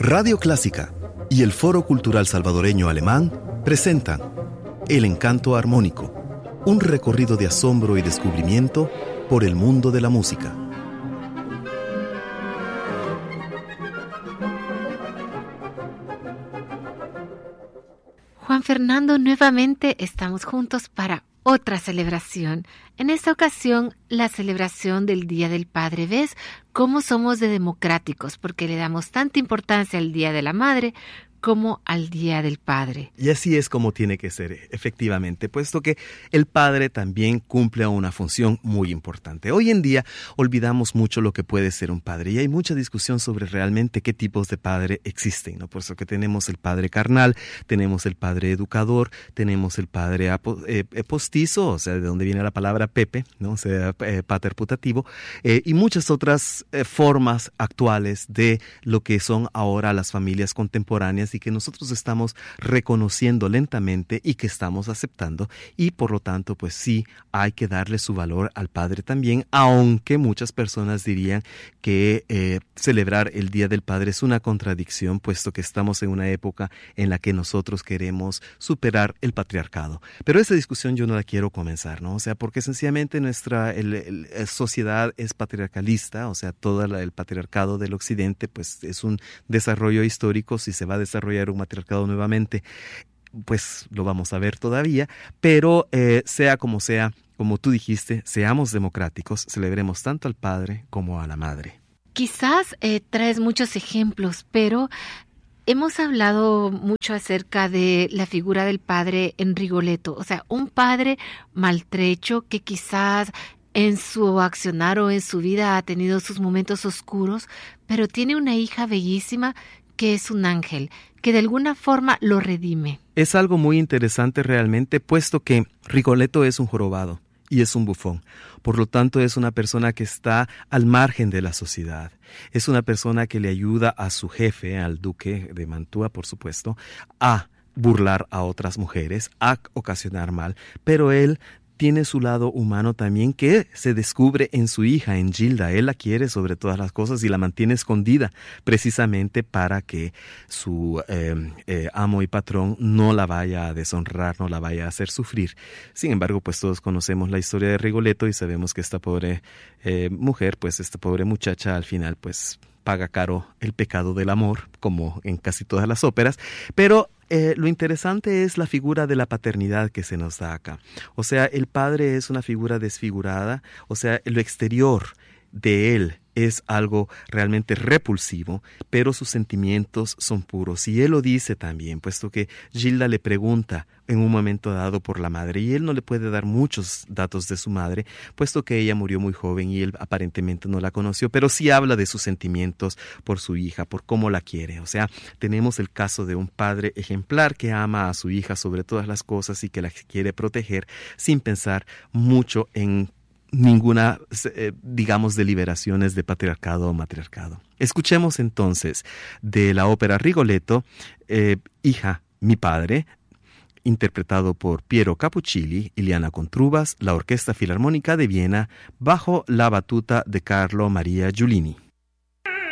Radio Clásica y el Foro Cultural Salvadoreño Alemán presentan El Encanto Armónico, un recorrido de asombro y descubrimiento por el mundo de la música. Juan Fernando, nuevamente estamos juntos para otra celebración. En esta ocasión, la celebración del Día del Padre. ¿Ves cómo somos de democráticos? Porque le damos tanta importancia al Día de la Madre como al Día del Padre. Y así es como tiene que ser, efectivamente, puesto que el padre también cumple una función muy importante. Hoy en día olvidamos mucho lo que puede ser un padre y hay mucha discusión sobre realmente qué tipos de padre existen, ¿no? Por eso que tenemos el padre carnal, tenemos el padre educador, tenemos el padre postizo, o sea, de donde viene la palabra Pepe, ¿no? O sea, pater putativo, y muchas otras formas actuales de lo que son ahora las familias contemporáneas y que nosotros estamos reconociendo lentamente y que estamos aceptando, y por lo tanto pues sí hay que darle su valor al padre también, aunque muchas personas dirían que celebrar el Día del Padre es una contradicción, puesto que estamos en una época en la que nosotros queremos superar el patriarcado. Pero esa discusión yo no la quiero comenzar, ¿no? O sea, porque sencillamente nuestra sociedad es patriarcalista, o sea, todo el patriarcado del occidente pues es un desarrollo histórico. Si se va a desarrollar un matriarcado nuevamente, pues lo vamos a ver todavía, pero sea, como tú dijiste, seamos democráticos, celebremos tanto al padre como a la madre. Quizás traes muchos ejemplos, pero hemos hablado mucho acerca de la figura del padre en Rigoletto, o sea, un padre maltrecho que quizás en su accionar o en su vida ha tenido sus momentos oscuros, pero tiene una hija bellísima que es un ángel, que de alguna forma lo redime. Es algo muy interesante realmente, puesto que Rigoletto es un jorobado y es un bufón. Por lo tanto, es una persona que está al margen de la sociedad. Es una persona que le ayuda a su jefe, al duque de Mantua, por supuesto, a burlar a otras mujeres, a ocasionar mal, pero él tiene su lado humano también, que se descubre en su hija, en Gilda. Él la quiere sobre todas las cosas y la mantiene escondida, precisamente para que su amo y patrón no la vaya a deshonrar, no la vaya a hacer sufrir. Sin embargo, pues todos conocemos la historia de Rigoletto y sabemos que esta pobre mujer, pues esta pobre muchacha al final pues paga caro el pecado del amor, como en casi todas las óperas, pero lo interesante es la figura de la paternidad que se nos da acá. O sea, el padre es una figura desfigurada, o sea, lo exterior de él es algo realmente repulsivo, pero sus sentimientos son puros. Y él lo dice también, puesto que Gilda le pregunta en un momento dado por la madre, y él no le puede dar muchos datos de su madre, puesto que ella murió muy joven y él aparentemente no la conoció, pero sí habla de sus sentimientos por su hija, por cómo la quiere. O sea, tenemos el caso de un padre ejemplar que ama a su hija sobre todas las cosas y que la quiere proteger sin pensar mucho en ninguna, digamos, deliberaciones de patriarcado o matriarcado. Escuchemos entonces de la ópera Rigoletto, Hija, mi padre, interpretado por Piero Capuccilli, Iliana Contrubas, la Orquesta Filarmónica de Viena, bajo la batuta de Carlo Maria Giulini.